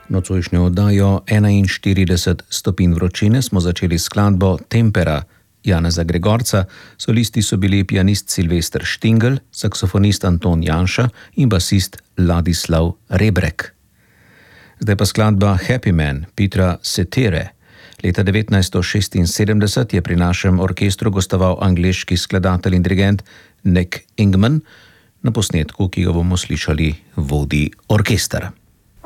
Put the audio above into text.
Nocojšnjo oddajo 41 stopinj vročine smo začeli skladbo Tempera Janeza Gregorca, solisti so bili pianist Silvester Štingel, saksofonist Anton Janša in basist Ladislav Rebrek. Zdaj pa skladba Happy Man Petra Cetera. Leta 1976 je pri našem orkestru gostoval angleški skladatelj in dirigent Nick Ingman. Na posnetku, ki ga bomo slišali, vodi orkester.